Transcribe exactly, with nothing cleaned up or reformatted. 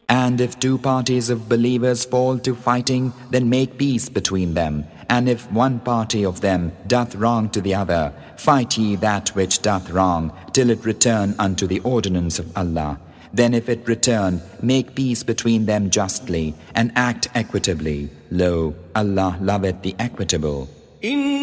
And if two parties of believers fall to fighting, then make peace between them. And if one party of them doth wrong to the other, fight ye that which doth wrong, till it return unto the ordinance of Allah. Then if it return, make peace between them justly, and act equitably. Lo, Allah loveth the equitable.